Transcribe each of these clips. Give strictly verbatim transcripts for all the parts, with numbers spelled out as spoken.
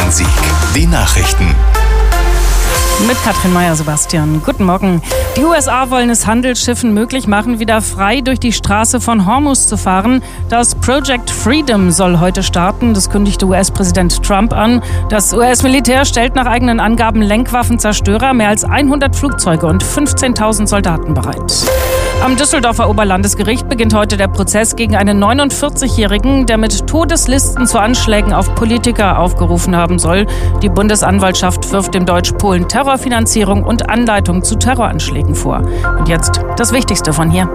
Bonn-Rhein-Sieg. Die Nachrichten. Mit Katrin Meyer-Sebastian. Guten Morgen. Die U S A wollen es Handelsschiffen möglich machen, wieder frei durch die Straße von Hormuz zu fahren. Das Project Freedom soll heute starten. Das kündigte U S-Präsident Trump an. Das U S-Militär stellt nach eigenen Angaben Lenkwaffenzerstörer, mehr als hundert Flugzeuge und fünfzehntausend Soldaten bereit. Am Düsseldorfer Oberlandesgericht beginnt heute der Prozess gegen einen neunundvierzigjährigen, der mit Todeslisten zu Anschlägen auf Politiker aufgerufen haben soll. Die Bundesanwaltschaft wirft dem Deutsch-Polen Terrorfinanzierung und Anleitung zu Terroranschlägen vor. Und jetzt das Wichtigste von hier.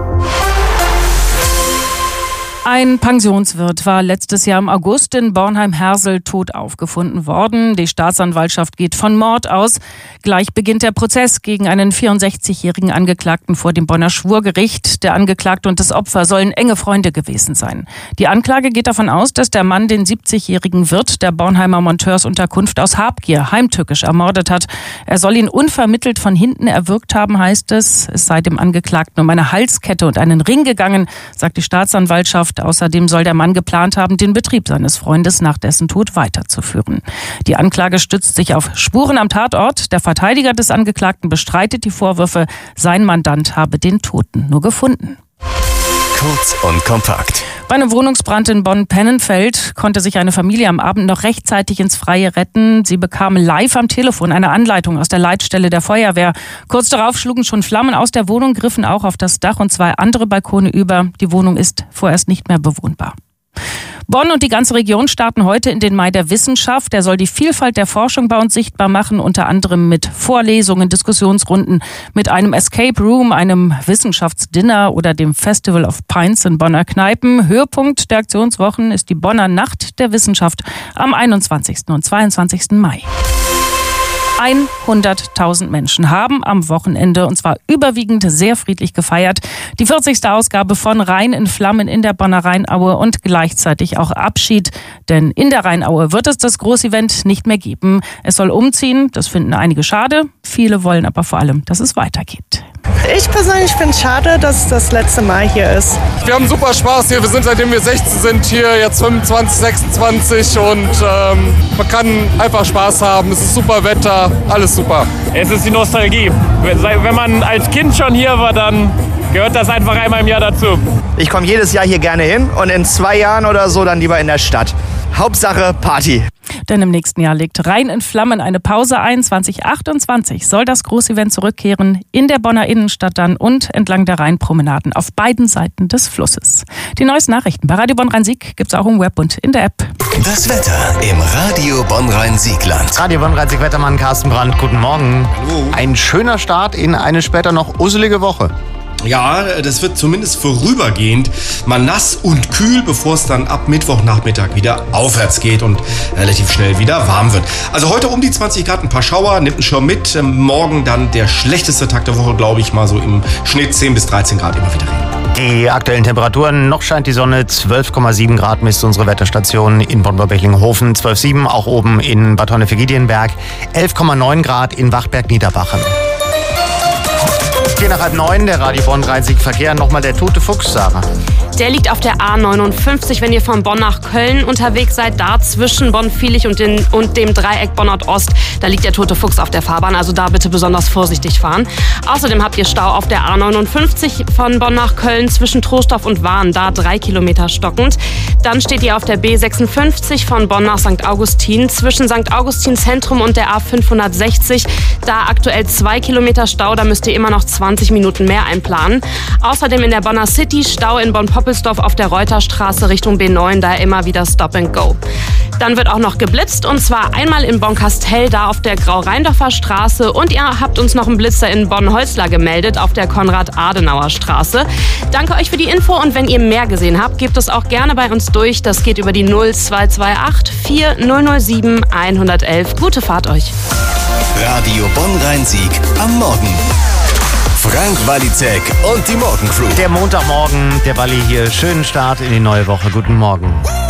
Ein Pensionswirt war letztes Jahr im August in Bornheim-Hersel tot aufgefunden worden. Die Staatsanwaltschaft geht von Mord aus. Gleich beginnt der Prozess gegen einen vierundsechzigjährigen Angeklagten vor dem Bonner Schwurgericht. Der Angeklagte und das Opfer sollen enge Freunde gewesen sein. Die Anklage geht davon aus, dass der Mann den siebzigjährigen Wirt der Bornheimer Monteursunterkunft aus Habgier heimtückisch ermordet hat. Er soll ihn unvermittelt von hinten erwürgt haben, heißt es. Es sei dem Angeklagten um eine Halskette und einen Ring gegangen, sagt die Staatsanwaltschaft. Außerdem soll der Mann geplant haben, den Betrieb seines Freundes nach dessen Tod weiterzuführen. Die Anklage stützt sich auf Spuren am Tatort. Der Verteidiger des Angeklagten bestreitet die Vorwürfe, sein Mandant habe den Toten nur gefunden. Kurz und kompakt. Bei einem Wohnungsbrand in Bonn-Pennenfeld konnte sich eine Familie am Abend noch rechtzeitig ins Freie retten. Sie bekam live am Telefon eine Anleitung aus der Leitstelle der Feuerwehr. Kurz darauf schlugen schon Flammen aus der Wohnung, griffen auch auf das Dach und zwei andere Balkone über. Die Wohnung ist vorerst nicht mehr bewohnbar. Bonn und die ganze Region starten heute in den Mai der Wissenschaft. Der soll die Vielfalt der Forschung bei uns sichtbar machen, unter anderem mit Vorlesungen, Diskussionsrunden, mit einem Escape Room, einem Wissenschaftsdinner oder dem Festival of Pints in Bonner Kneipen. Höhepunkt der Aktionswochen ist die Bonner Nacht der Wissenschaft am einundzwanzigsten und zweiundzwanzigsten Mai. hunderttausend Menschen haben am Wochenende, und zwar überwiegend sehr friedlich gefeiert, die vierzigste Ausgabe von Rhein in Flammen in der Bonner Rheinaue und gleichzeitig auch Abschied. Denn in der Rheinaue wird es das Großevent nicht mehr geben. Es soll umziehen, das finden einige schade. Viele wollen aber vor allem, dass es weitergeht. Ich persönlich finde es schade, dass es das letzte Mal hier ist. Wir haben super Spaß hier. Wir sind, seitdem wir sechzehn sind, hier jetzt fünfundzwanzig, sechsundzwanzig und ähm, man kann einfach Spaß haben. Es ist super Wetter, alles super. Es ist die Nostalgie. Wenn man als Kind schon hier war, dann gehört das einfach einmal im Jahr dazu. Ich komme jedes Jahr hier gerne hin und in zwei Jahren oder so dann lieber in der Stadt. Hauptsache Party. Denn im nächsten Jahr legt Rhein in Flammen eine Pause ein. zwanzig achtundzwanzig soll das Großevent zurückkehren, in der Bonner Innenstadt dann und entlang der Rheinpromenaden auf beiden Seiten des Flusses. Die neuesten Nachrichten bei Radio Bonn-Rhein-Sieg gibt's auch im Web und in der App. Das Wetter im Radio Bonn-Rhein-Siegland. Radio Bonn-Rhein-Sieg-Wettermann Carsten Brandt, guten Morgen. Hallo. Ein schöner Start in eine später noch usselige Woche. Ja, das wird zumindest vorübergehend mal nass und kühl, bevor es dann ab Mittwochnachmittag wieder aufwärts geht und relativ schnell wieder warm wird. Also heute um die zwanzig Grad, ein paar Schauer, nimmt einen Schirm mit. Morgen dann der schlechteste Tag der Woche, glaube ich, mal so im Schnitt zehn bis dreizehn Grad immer wieder Regen. Die aktuellen Temperaturen, noch scheint die Sonne, zwölf Komma sieben Grad misst unsere Wetterstation in Bonn-Bechlingenhofen, zwölf Komma sieben auch oben in Bad Honnef-Giedienberg, elf Komma neun Grad in Wachberg-Niederbachen. Vier nach halb neun, der Radio Bonn-Rhein-Sieg-Verkehr. Nochmal der tote Fuchs, Sarah. Der liegt auf der A neunundfünfzig, wenn ihr von Bonn nach Köln unterwegs seid, da zwischen Bonn-Viehlich und, den, und dem Dreieck Bonn-Nord-Ost. Da liegt der tote Fuchs auf der Fahrbahn, also da bitte besonders vorsichtig fahren. Außerdem habt ihr Stau auf der A neunundfünfzig von Bonn nach Köln zwischen Trostorf und Wahn, da drei Kilometer stockend. Dann steht ihr auf der B sechsundfünfzig von Bonn nach Sankt Augustin zwischen Sankt Augustin Zentrum und der A fünfhundertsechzig. Da aktuell zwei Kilometer Stau, da müsst ihr immer noch zwanzig Minuten mehr einplanen. Außerdem in der Bonner City Stau in Bonn-Poppelsdorf auf der Reuterstraße Richtung B neun, da immer wieder Stop and Go. Dann wird auch noch geblitzt und zwar einmal in Bonn-Kastel, da auf der Grau-Rheindorfer Straße und ihr habt uns noch einen Blitzer in Bonn-Holzlar gemeldet auf der Konrad-Adenauer Straße. Danke euch für die Info und wenn ihr mehr gesehen habt, gebt es auch gerne bei uns durch. Das geht über die null zwei zwei acht vier null null sieben eins eins eins. Gute Fahrt euch. Radio Bonn-Rhein-Sieg am Morgen. Frank Walizek und die Morgencrew. Der Montagmorgen, der Walli hier. Schönen Start in die neue Woche. Guten Morgen.